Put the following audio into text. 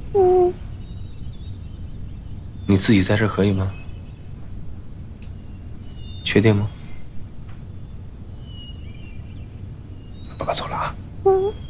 嗯。 你自己在这可以吗？确定吗？爸爸走了啊。 嗯。